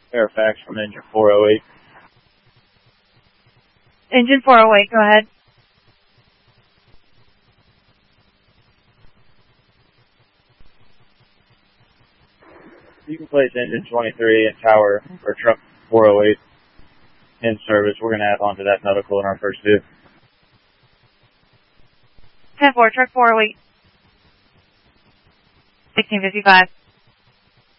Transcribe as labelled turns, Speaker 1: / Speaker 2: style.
Speaker 1: Fairfax from engine 408.
Speaker 2: Engine 408, go ahead.
Speaker 1: You can place engine 23 and tower for truck 408 in service. We're going to add on to that medical in our first view.
Speaker 2: 10-4, truck 408. 1655.